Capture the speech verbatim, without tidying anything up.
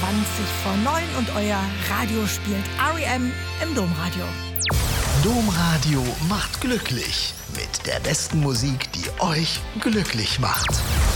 zwanzig vor neun und euer Radio spielt R E M im Domradio. Domradio macht glücklich mit der besten Musik, die euch glücklich macht.